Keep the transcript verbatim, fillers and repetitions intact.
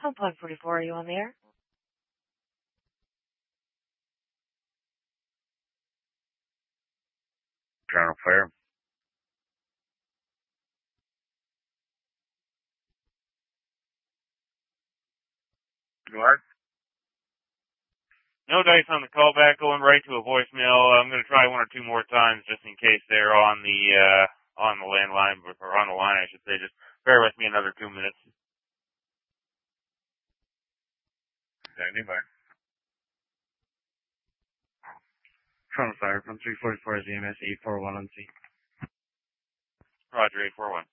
Unplug forty-four, are you on the air? Toronto Fire. What? No dice on the callback, going right to a voicemail. I'm going to try one or two more times just in case they're on the uh, on the landline, or on the line, I should say. Just bear with me another two minutes. Standing by. Toronto Fire from three forty-four Z M S eight four one on C. Roger, eight four one.